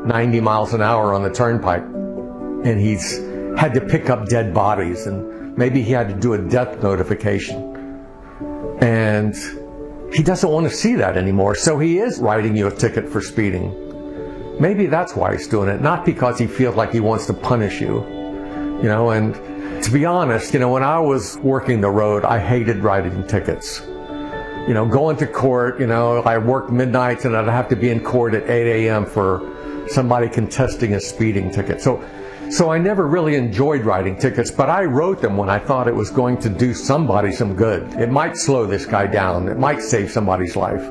90 miles an hour on the turnpike, and he's had to pick up dead bodies, and maybe he had to do a death notification. And he doesn't want to see that anymore, so he is writing you a ticket for speeding. Maybe that's why he's doing it, not because he feels like he wants to punish you. And to be honest, when I was working the road, I hated writing tickets. Going to court, I worked midnights and I'd have to be in court at 8 a.m. for somebody contesting a speeding ticket. So I never really enjoyed writing tickets, but I wrote them when I thought it was going to do somebody some good. It might slow this guy down. It might save somebody's life.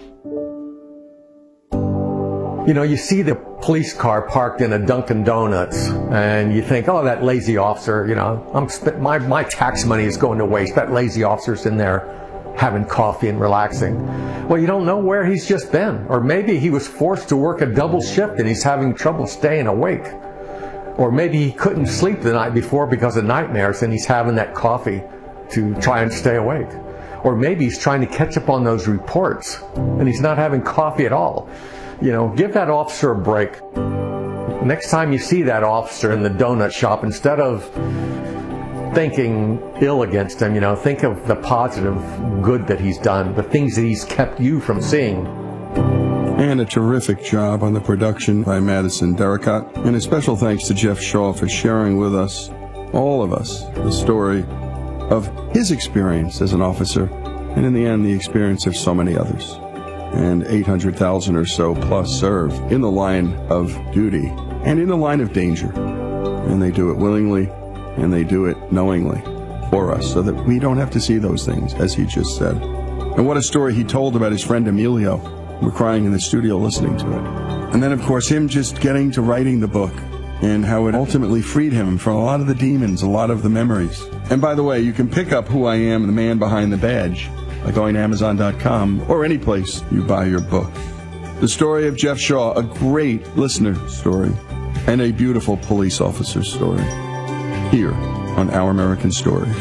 You see the police car parked in a Dunkin' Donuts, and you think, oh, that lazy officer, my tax money is going to waste. That lazy officer's in there having coffee and relaxing. Well, you don't know where he's just been. Or maybe he was forced to work a double shift and he's having trouble staying awake. Or maybe he couldn't sleep the night before because of nightmares and he's having that coffee to try and stay awake. Or maybe he's trying to catch up on those reports and he's not having coffee at all. Give that officer a break. Next time you see that officer in the donut shop, instead of thinking ill against him, think of the positive good that he's done, the things that he's kept you from seeing. And a terrific job on the production by Madison Derricott. And a special thanks to Jeff Shaw for sharing with us, all of us, the story of his experience as an officer, and in the end, the experience of so many others. And 800,000 or so plus serve in the line of duty and in the line of danger. And they do it willingly, and they do it knowingly for us so that we don't have to see those things, as he just said. And what a story he told about his friend Emilio. We're crying in the studio listening to it. And then, of course, him just getting to writing the book and how it ultimately freed him from a lot of the demons, a lot of the memories. And by the way, you can pick up Who I Am, the Man Behind the Badge, by going to Amazon.com or any place you buy your book. The story of Jeff Shaw, a great listener story and a beautiful police officer story, here on Our American Stories.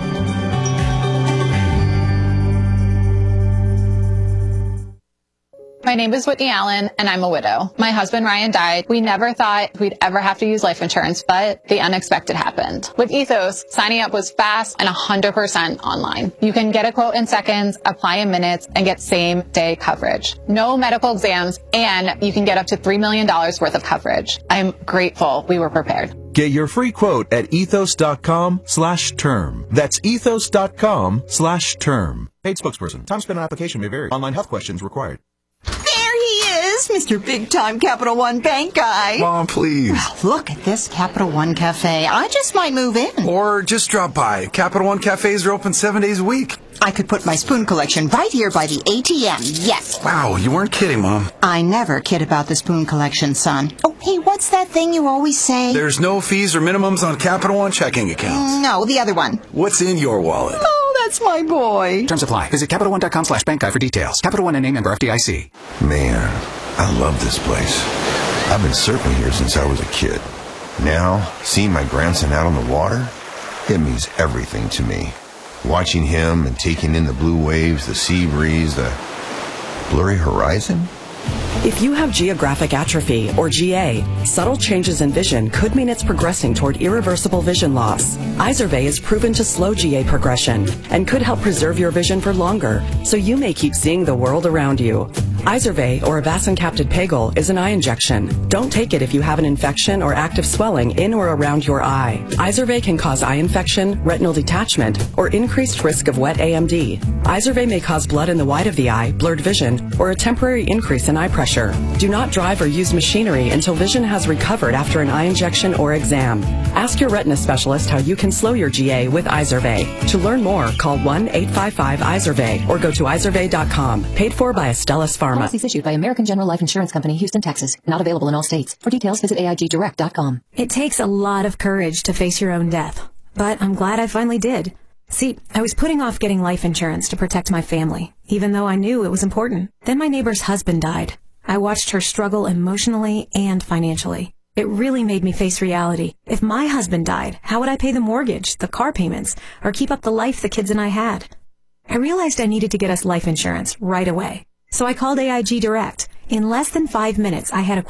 My name is Whitney Allen, and I'm a widow. My husband, Ryan, died. We never thought we'd ever have to use life insurance, but the unexpected happened. With Ethos, signing up was fast and 100% online. You can get a quote in seconds, apply in minutes, and get same-day coverage. No medical exams, and you can get up to $3 million worth of coverage. I'm grateful we were prepared. Get your free quote at ethos.com/term. That's ethos.com/term. Paid spokesperson. Time spent on application may vary. Online health questions required. Mr. Big-Time Capital One Bank guy. Mom, please. Well, look at this Capital One Cafe. I just might move in. Or just drop by. Capital One Cafes are open 7 days a week. I could put my spoon collection right here by the ATM. Yes. Wow, you weren't kidding, Mom. I never kid about the spoon collection, son. Oh, hey, what's that thing you always say? There's no fees or minimums on Capital One checking accounts. No, the other one. What's in your wallet? Oh, that's my boy. Terms apply. Visit CapitalOne.com/bankguy for details. Capital One, N.A. member FDIC. Man, I love this place. I've been surfing here since I was a kid. Now, seeing my grandson out on the water, it means everything to me. Watching him and taking in the blue waves, the sea breeze, the blurry horizon. If you have geographic atrophy, or GA, subtle changes in vision could mean it's progressing toward irreversible vision loss. Izervay is proven to slow GA progression and could help preserve your vision for longer, so you may keep seeing the world around you. Izervay, or avacincaptad pegol, is an eye injection. Don't take it if you have an infection or active swelling in or around your eye. Izervay can cause eye infection, retinal detachment, or increased risk of wet AMD. Izervay may cause blood in the white of the eye, blurred vision, or a temporary increase in eye pressure. Do not drive or use machinery until vision has recovered after an eye injection or exam. Ask your retina specialist how you can slow your GA with Izervay. To learn more, call 1-855-IZERVAY or go to izervay.com. Paid for by Astellas Pharma. Policies issued by American General Life Insurance Company, Houston, Texas. Not available in all states. For details, visit AIGdirect.com. It takes a lot of courage to face your own death, but I'm glad I finally did. See, I was putting off getting life insurance to protect my family, even though I knew it was important. Then my neighbor's husband died. I watched her struggle emotionally and financially. It really made me face reality. If my husband died, how would I pay the mortgage, the car payments, or keep up the life the kids and I had? I realized I needed to get us life insurance right away. So I called AIG Direct. In less than 5 minutes, I had a quote.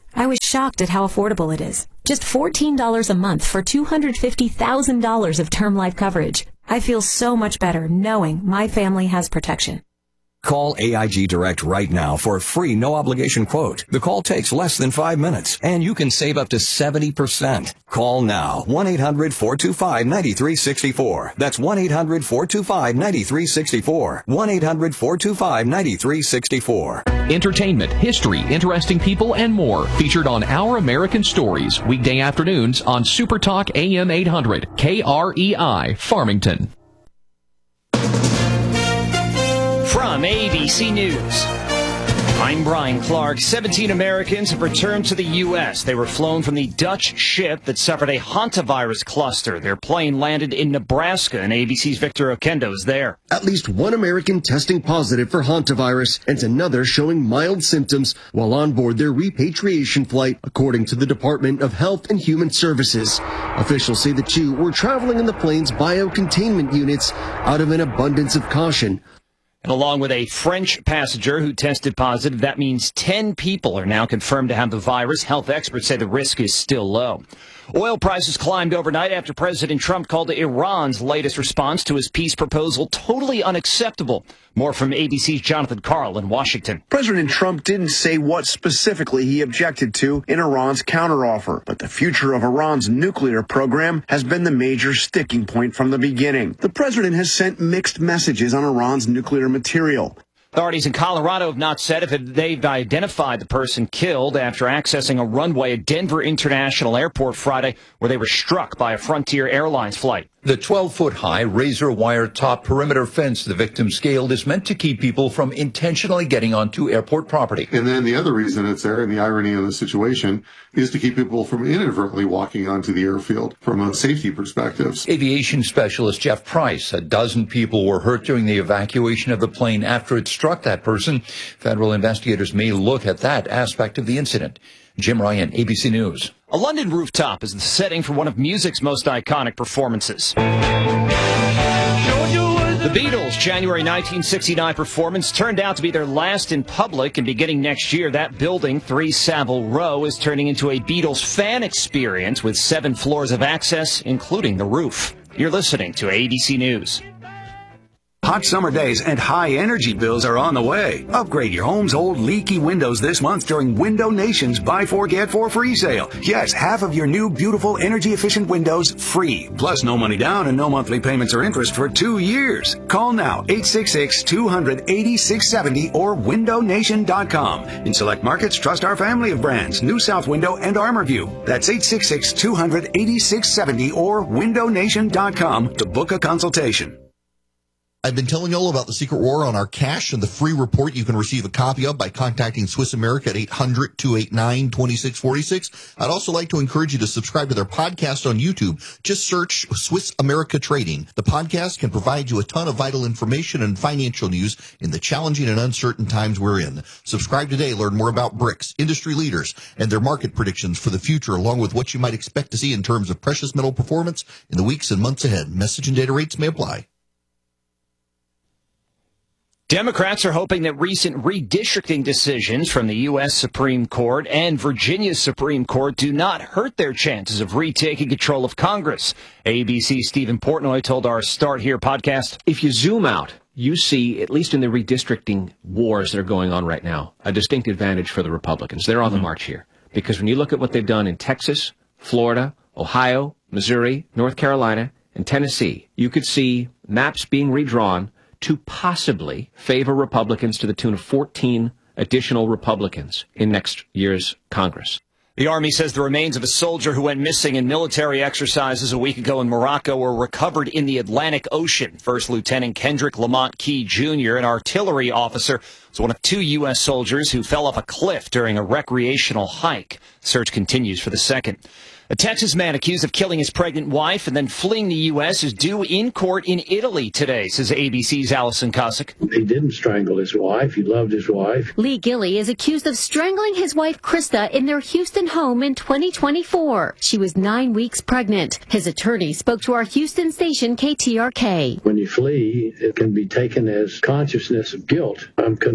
I was shocked at how affordable it is. Just $14 a month for $250,000 of term life coverage. I feel so much better knowing my family has protection. Call AIG Direct right now for a free no-obligation quote. The call takes less than 5 minutes, and you can save up to 70%. Call now. 1-800-425-9364. That's 1-800-425-9364. 1-800-425-9364. Entertainment, history, interesting people, and more. Featured on Our American Stories. Weekday afternoons on Super Talk AM 800. KREI, Farmington. From ABC News, I'm Brian Clark. 17 Americans have returned to the U.S. They were flown from the Dutch ship that suffered a hantavirus cluster. Their plane landed in Nebraska, and ABC's Victor Oquendo is there. At least one American testing positive for hantavirus and another showing mild symptoms while on board their repatriation flight, according to the Department of Health and Human Services. Officials say the two were traveling in the plane's biocontainment units out of an abundance of caution. And along with a French passenger who tested positive, that means 10 people are now confirmed to have the virus. Health experts say the risk is still low. Oil prices climbed overnight after President Trump called Iran's latest response to his peace proposal totally unacceptable. More from ABC's Jonathan Karl in Washington. President Trump didn't say what specifically he objected to in Iran's counteroffer, but the future of Iran's nuclear program has been the major sticking point from the beginning. The president has sent mixed messages on Iran's nuclear material. Authorities in Colorado have not said if they've identified the person killed after accessing a runway at Denver International Airport Friday, where they were struck by a Frontier Airlines flight. The 12-foot-high razor-wire-top perimeter fence the victim scaled is meant to keep people from intentionally getting onto airport property. And then the other reason it's there, and the irony of the situation, is to keep people from inadvertently walking onto the airfield from a safety perspective. Aviation specialist Jeff Price, a dozen people were hurt during the evacuation of the plane after it struck that person. Federal investigators may look at that aspect of the incident. Jim Ryan, ABC News. A London rooftop is the setting for one of music's most iconic performances. The Beatles' January 1969 performance turned out to be their last in public, and beginning next year, that building, 3 Savile Row, is turning into a Beatles fan experience with 7 floors of access, including the roof. You're listening to ABC News. Hot summer days and high energy bills are on the way. Upgrade your home's old leaky windows this month during Window Nation's Buy 4 Get 4 free sale. Yes, half of your new beautiful energy efficient windows free. Plus no money down and no monthly payments or interest for 2 years. Call now 866-200-8670 or windownation.com. In select markets, trust our family of brands, New South Window and ArmorView. That's 866-200-8670 or windownation.com to book a consultation. I've been telling you all about the Secret War on our cash and the free report you can receive a copy of by contacting Swiss America at 800-289-2646. I'd also like to encourage you to subscribe to their podcast on YouTube. Just search Swiss America Trading. The podcast can provide you a ton of vital information and financial news in the challenging and uncertain times we're in. Subscribe today. Learn more about BRICS, industry leaders, and their market predictions for the future, along with what you might expect to see in terms of precious metal performance in the weeks and months ahead. Message and data rates may apply. Democrats are hoping that recent redistricting decisions from the U.S. Supreme Court and Virginia's Supreme Court do not hurt their chances of retaking control of Congress. ABC's Stephen Portnoy told our Start Here podcast. If you zoom out, you see, at least in the redistricting wars that are going on right now, a distinct advantage for the Republicans. They're on the march here. Because when you look at what they've done in Texas, Florida, Ohio, Missouri, North Carolina, and Tennessee, you could see maps being redrawn to possibly favor Republicans to the tune of 14 additional Republicans in next year's Congress. The Army says the remains of a soldier who went missing in military exercises a week ago in Morocco were recovered in the Atlantic Ocean. First Lieutenant Kendrick Lamont Key Jr., an artillery officer, was one of 2 U.S. soldiers who fell off a cliff during a recreational hike. Search continues for the second. A Texas man accused of killing his pregnant wife and then fleeing the U.S. is due in court in Italy today, says ABC's Allison Cossack. He didn't strangle his wife. He loved his wife. Lee Gilly is accused of strangling his wife, Krista, in their Houston home in 2024. She was 9 weeks pregnant. His attorney spoke to our Houston station, KTRK. When you flee, it can be taken as consciousness of guilt. I'm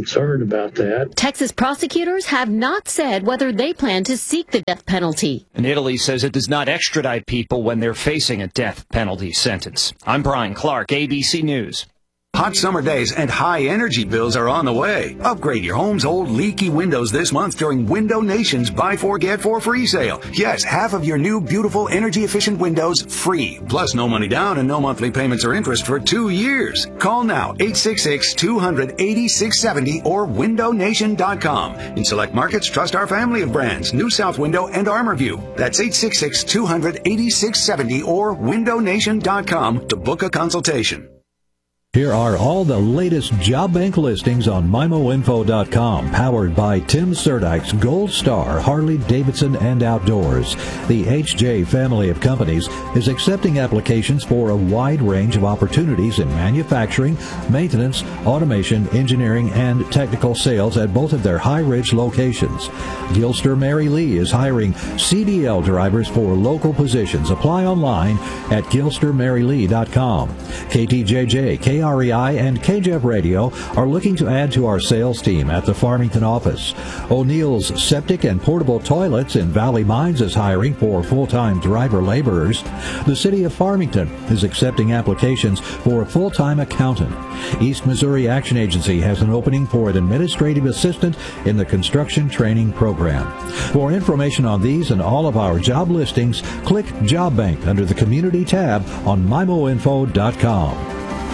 concerned about that. Texas prosecutors have not said whether they plan to seek the death penalty. And Italy says it does not extradite people when they're facing a death penalty sentence. I'm Brian Clark, ABC News. Hot summer days and high energy bills are on the way. Upgrade your home's old leaky windows this month during Window Nation's Buy 4 Get 4 free sale. Yes, half of your new beautiful energy efficient windows free. Plus no money down and no monthly payments or interest for 2 years. Call now 866-200-8670 or windownation.com. In select markets, trust our family of brands, New South Window and ArmorView. That's 866-200-8670 or windownation.com to book a consultation. Here are all the latest job bank listings on MIMOinfo.com, powered by Tim Serdyk's Gold Star Harley Davidson and Outdoors. The HJ family of companies is accepting applications for a wide range of opportunities in manufacturing, maintenance, automation, engineering, and technical sales at both of their High Ridge locations. Gilster Mary Lee is hiring CDL drivers for local positions. Apply online at gilstermarylee.com. KTJJ, KREI, and KJEF Radio are looking to add to our sales team at the Farmington office. O'Neill's Septic and Portable Toilets in Valley Mines is hiring for full-time driver laborers. The City of Farmington is accepting applications for a full-time accountant. East Missouri Action Agency has an opening for an administrative assistant in the construction training program. For information on these and all of our job listings, click Job Bank under the Community tab on MIMOinfo.com.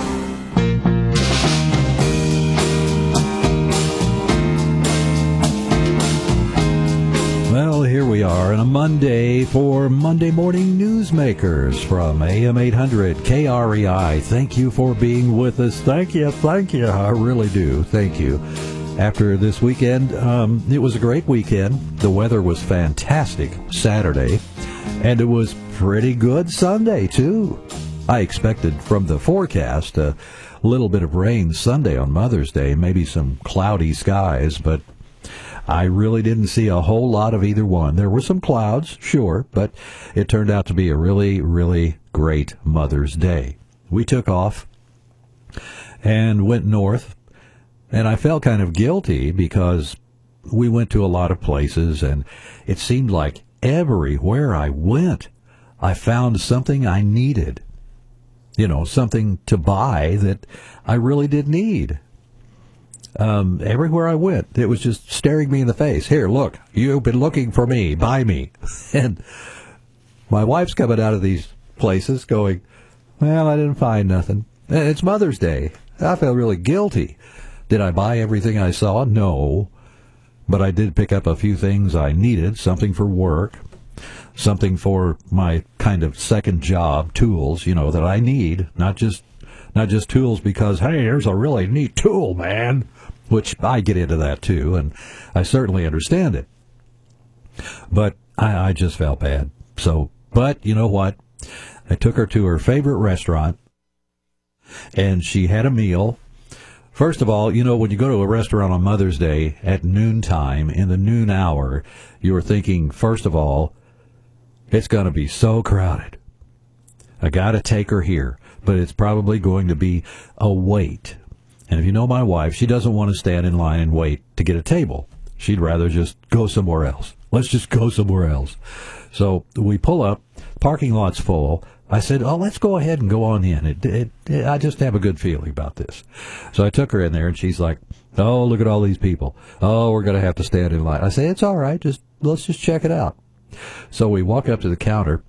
Well, here we are on a Monday for Monday Morning Newsmakers from AM 800 KREI. Thank you for being with us. Thank you. I really do. Thank you. After this weekend, it was a great weekend. The weather was fantastic Saturday, and it was pretty good Sunday, too. I expected from the forecast a little bit of rain Sunday on Mother's Day, maybe some cloudy skies, but I really didn't see a whole lot of either one. There were some clouds, sure, but it turned out to be a really, really great Mother's Day. We took off and went north, and I felt kind of guilty because we went to a lot of places, and it seemed like everywhere I went, I found something I needed. You know, something to buy that I really did need. Everywhere I went, it was just staring me in the face. Here, look, you've been looking for me, buy me. And my wife's coming out of these places going, well, I didn't find nothing. And it's Mother's Day. I felt really guilty. Did I buy everything I saw? No. But I did pick up a few things I needed, something for work, something for my kind of second job, tools, you know, that I need, not just tools because, hey, here's a really neat tool, man, which I get into that too, and I certainly understand it. But I just felt bad. So, but you know what? I took her to her favorite restaurant, and she had a meal. First of all, you know, when you go to a restaurant on Mother's Day at noontime, in the noon hour, you're thinking, first of all, it's going to be so crowded. I got to take her here, but it's probably going to be a wait. And if you know my wife, she doesn't want to stand in line and wait to get a table. She'd rather just go somewhere else. Let's just go somewhere else. So we pull up, parking lot's full. I said, oh, let's go ahead and go on in. I just have a good feeling about this. So I took her in there, and she's like, oh, look at all these people. Oh, we're going to have to stand in line. I say, it's all right. Let's just check it out. So we walk up to the counter,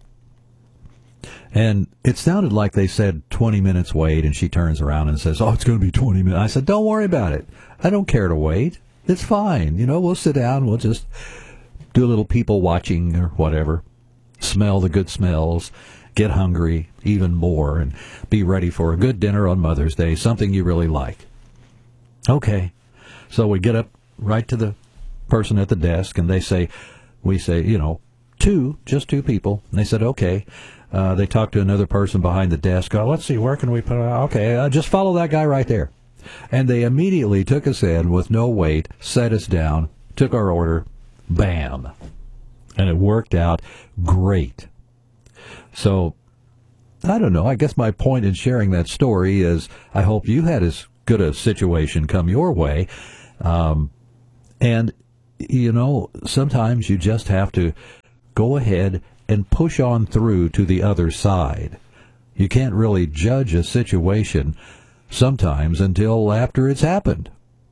and it sounded like they said 20 minutes wait, and she turns around and says, oh, it's going to be 20 minutes. I said, don't worry about it. I don't care to wait. It's fine. You know, we'll sit down. We'll just do a little people watching or whatever, smell the good smells, get hungry even more, and be ready for a good dinner on Mother's Day, something you really like. Okay. So we get up right to the person at the desk, and we say, you know, just two people. And they said, okay. They talked to another person behind the desk. Oh, let's see, where can we put it? Okay, just follow that guy right there. And they immediately took us in with no wait, set us down, took our order, bam. And it worked out great. So, I don't know, I guess my point in sharing that story is I hope you had as good a situation come your way. And, you know, sometimes you just have to go ahead and push on through to the other side. You can't really judge a situation sometimes until after it's happened.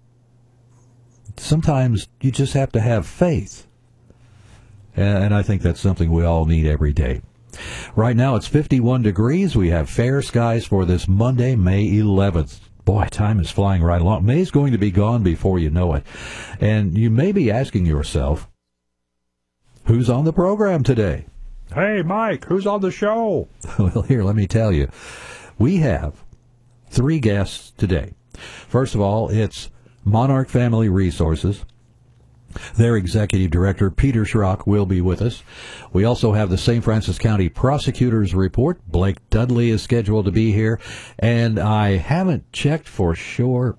Sometimes you just have to have faith. And I think that's something we all need every day. Right now it's 51 degrees. We have fair skies for this Monday, May 11th. Boy, time is flying right along. May's going to be gone before you know it. And you may be asking yourself, who's on the program today? Hey, Mike, who's on the show? Well, here, let me tell you. We have 3 guests today. First of all, it's Monarch Family Resources. Their executive director, Peter Schrock, will be with us. We also have the St. Francis County Prosecutor's Report. Blake Dudley is scheduled to be here. And I haven't checked for sure.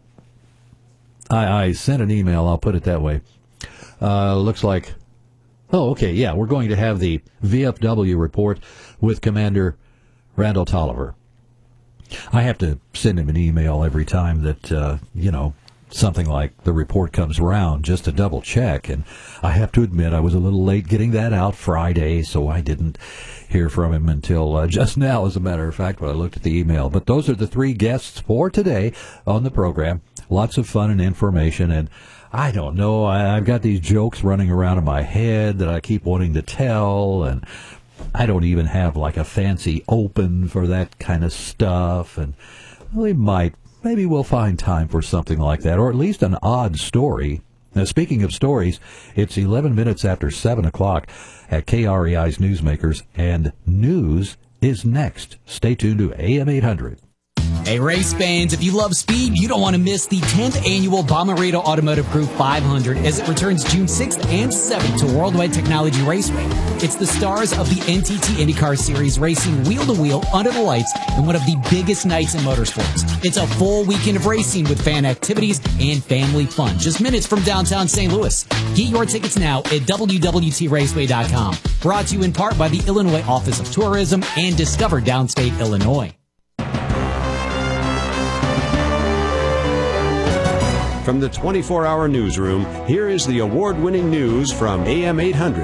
I sent an email, I'll put it that way. Looks like, oh, okay, yeah, we're going to have the VFW report with Commander Randall Tolliver. I have to send him an email every time that, something like the report comes around just to double check. And I have to admit I was a little late getting that out Friday, so I didn't hear from him until just now, as a matter of fact, when I looked at the email. But those are the 3 guests for today on the program. Lots of fun and information. And I don't know, I've got these jokes running around in my head that I keep wanting to tell, and I don't even have like a fancy open for that kind of stuff. And maybe we'll find time for something like that, or at least an odd story. Now, speaking of stories, it's 11 minutes after 7 o'clock at KREI's Newsmakers, and news is next. Stay tuned to AM 800. Hey, race fans, if you love speed, you don't want to miss the 10th annual Bomarito Automotive Group 500 as it returns June 6th and 7th to Worldwide Technology Raceway. It's the stars of the NTT IndyCar Series racing wheel-to-wheel under the lights in one of the biggest nights in motorsports. It's a full weekend of racing with fan activities and family fun, just minutes from downtown St. Louis. Get your tickets now at WWTRaceway.com. Brought to you in part by the Illinois Office of Tourism and Discover Downstate Illinois. From the 24-hour newsroom, here is the award-winning news from AM 800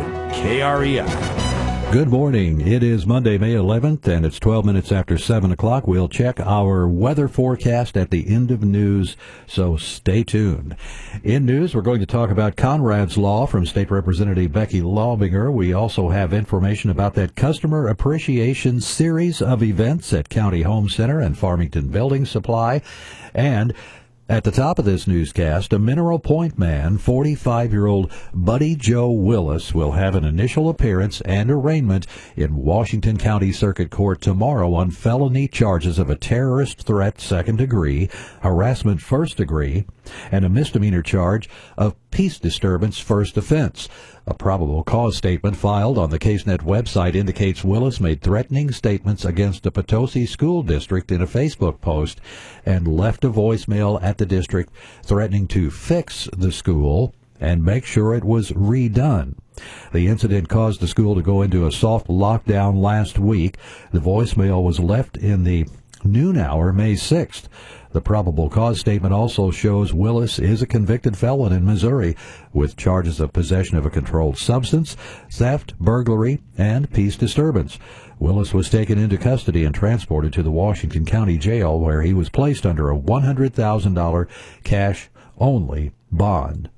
KREI. Good morning. It is Monday, May 11th, and it's 12 minutes after 7 o'clock. We'll check our weather forecast at the end of news, so stay tuned. In news, we're going to talk about Conrad's Law from State Representative Becky Laubinger. We also have information about that Customer Appreciation Series of events at County Home Center and Farmington Building Supply, and at the top of this newscast, a Mineral Point man, 45-year-old Buddy Joe Willis, will have an initial appearance and arraignment in Washington County Circuit Court tomorrow on felony charges of a terrorist threat second degree, harassment first degree, and a misdemeanor charge of peace disturbance first offense. A probable cause statement filed on the CaseNet website indicates Willis made threatening statements against a Potosi school district in a Facebook post and left a voicemail at the district threatening to fix the school and make sure it was redone. The incident caused the school to go into a soft lockdown last week. The voicemail was left in the noon hour, May 6th. The probable cause statement also shows Willis is a convicted felon in Missouri with charges of possession of a controlled substance, theft, burglary, and peace disturbance. Willis was taken into custody and transported to the Washington County Jail, where he was placed under a $100,000 cash-only bond.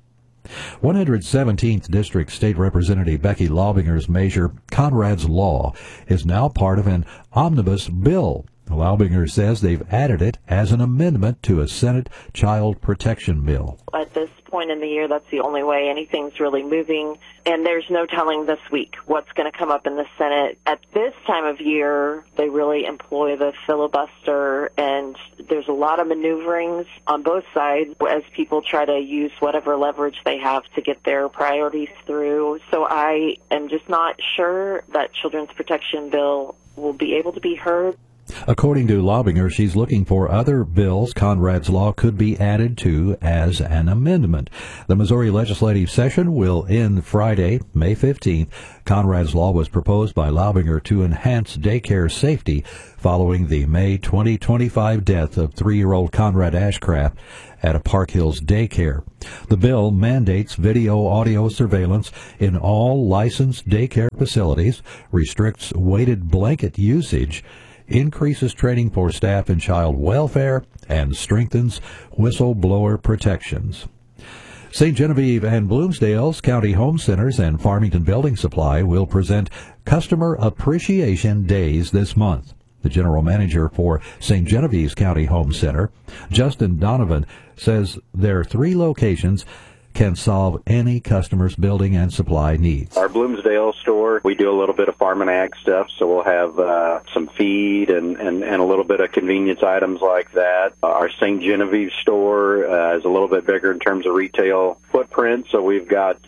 117th District State Representative Becky Laubinger's measure, Conrad's Law, is now part of an omnibus bill. Laubinger says they've added it as an amendment to a Senate child protection bill. At this point in the year, that's the only way anything's really moving, and there's no telling this week what's going to come up in the Senate. At this time of year, they really employ the filibuster, and there's a lot of maneuverings on both sides as people try to use whatever leverage they have to get their priorities through. So I am just not sure that children's protection bill will be able to be heard. According to Lobinger, she's looking for other bills Conrad's Law could be added to as an amendment. The Missouri legislative session will end Friday, May 15th. Conrad's Law was proposed by Lobinger to enhance daycare safety following the May 2025 death of 3-year-old Conrad Ashcraft at a Park Hills daycare. The bill mandates video-audio surveillance in all licensed daycare facilities, restricts weighted blanket usage, increases training for staff in child welfare, and strengthens whistleblower protections. St. Genevieve and Bloomsdale's County Home Centers and Farmington Building Supply will present Customer Appreciation Days this month. The general manager for St. Genevieve's County Home Center, Justin Donovan, says their 3 locations can solve any customer's building and supply needs. Our Bloomsdale store, we do a little bit of farm and ag stuff, so we'll have some feed and a little bit of convenience items like that. Our St. Genevieve store is a little bit bigger in terms of retail footprint, so we've got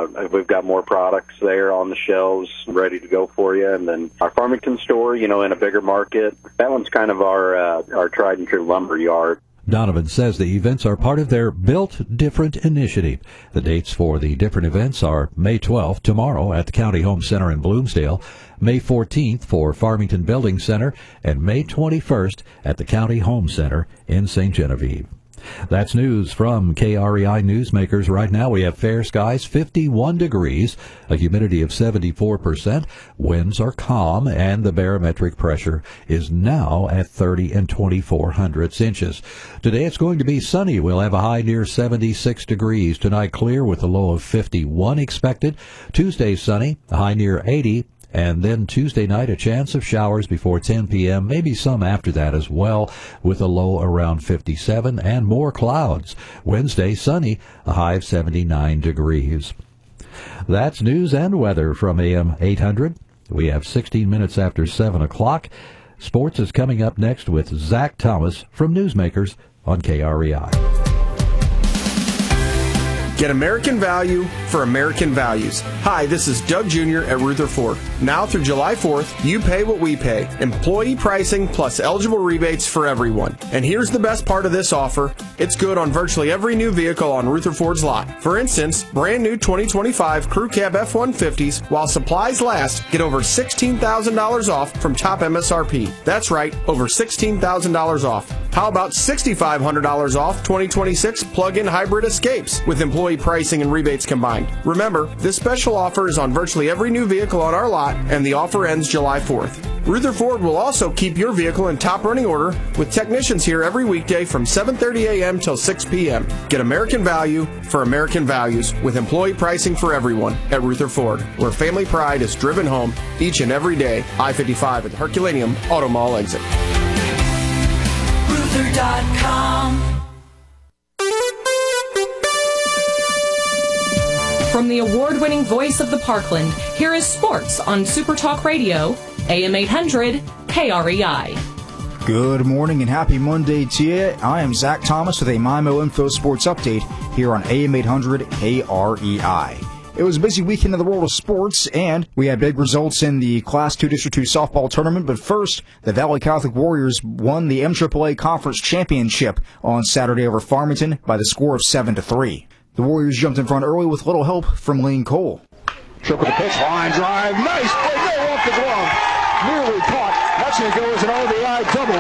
more products there on the shelves ready to go for you. And then our Farmington store, in a bigger market, that one's kind of our tried and true lumber yard. Donovan says the events are part of their Built Different initiative. The dates for the different events are May 12th, tomorrow, at the County Home Center in Bloomsdale, May 14th for Farmington Building Center, and May 21st at the County Home Center in St. Genevieve. That's news from KREI Newsmakers. Right now we have fair skies, 51 degrees, a humidity of 74%, winds are calm, and the barometric pressure is now at 30 and 24/100 inches. Today it's going to be sunny. We'll have a high near 76 degrees. Tonight clear with a low of 51 expected. Tuesday sunny, a high near 80. And then Tuesday night, a chance of showers before 10 p.m., maybe some after that as well, with a low around 57 and more clouds. Wednesday, sunny, a high of 79 degrees. That's news and weather from AM 800. We have 16 minutes after 7 o'clock. Sports is coming up next with Zach Thomas from Newsmakers on KREI. Get American value for American values. Hi, this is Doug Jr. at Rutherford. Now through July 4th, you pay what we pay. Employee pricing plus eligible rebates for everyone. And here's the best part of this offer. It's good on virtually every new vehicle on Rutherford's lot. For instance, brand new 2025 Crew Cab F-150s, while supplies last, get over $16,000 off from top MSRP. That's right, over $16,000 off. How about $6,500 off 2026 plug-in hybrid Escapes with employee pricing and rebates combined? Remember, this special offer is on virtually every new vehicle on our lot, and the offer ends July 4th. Rutherford will also keep your vehicle in top running order with technicians here every weekday from 7:30 a.m. till 6 p.m. Get American value for American values with employee pricing for everyone at Rutherford, where family pride is driven home each and every day. I-55 at the Herculaneum Auto Mall exit. Ruther.com. From the award-winning voice of the Parkland, here is sports on Super Talk Radio, AM 800, KREI. Good morning and happy Monday to you. I am Zach Thomas with a MyMo Info Sports Update here on AM 800, KREI. It was a busy weekend in the world of sports, and we had big results in the Class II District 2 softball tournament. But first, the Valley Catholic Warriors won the MAAA Conference Championship on Saturday over Farmington by the score of 7-3. The Warriors jumped in front early with little help from Lane Cole. Triple the pitch, line drive, nice play, no off the glove, nearly caught. That's going to go as an RBI double.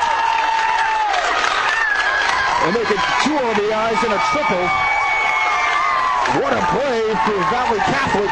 And make it 2 RBIs and a triple. What a play for Valley Catholic.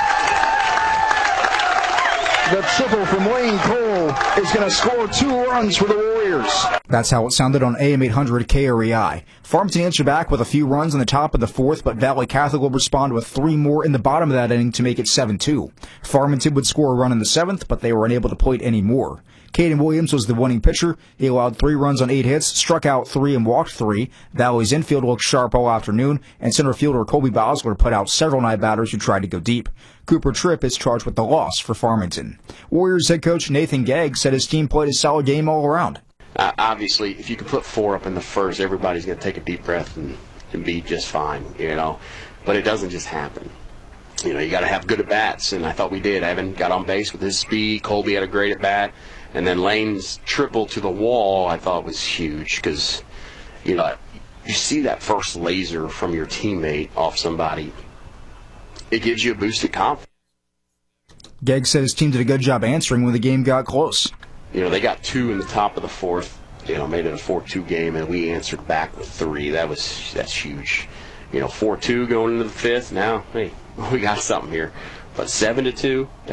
The triple from Lane Cole is going to score 2 runs for the Warriors. That's how it sounded on AM 800 KREI. Farmington answered back with a few runs in the top of the 4th, but Valley Catholic will respond with 3 more in the bottom of that inning to make it 7-2. Farmington would score a run in the 7th, but they were unable to plate any more. Caden Williams was the winning pitcher. He allowed 3 runs on 8 hits, struck out 3 and walked 3. Valley's infield looked sharp all afternoon, and center fielder Colby Bosler put out several night batters who tried to go deep. Cooper Tripp is charged with the loss for Farmington. Warriors head coach Nathan Gegg said his team played a solid game all around. Obviously, if you can put 4 up in the first, everybody's going to take a deep breath and be just fine, But it doesn't just happen. You got to have good at-bats, and I thought we did. Evan got on base with his speed. Colby had a great at-bat. And then Lane's triple to the wall, I thought was huge because, you see that first laser from your teammate off somebody. It gives you a boost of confidence. Gegg said his team did a good job answering when the game got close. They got 2 in the top of the fourth, made it a 4-2 game, and we answered back with 3. That's huge. 4-2 going into the fifth. Now, hey, we got something here. But 7-2,